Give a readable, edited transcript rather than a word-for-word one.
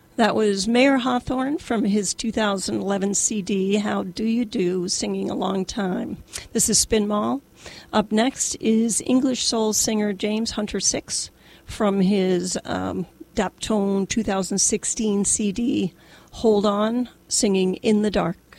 That was Mayer Hawthorne from his 2011 CD, How Do You Do, singing A Long Time. This is Spin Mall. Up next is English soul singer James Hunter Six from his Daptone 2016 CD, Hold On, singing In the Dark.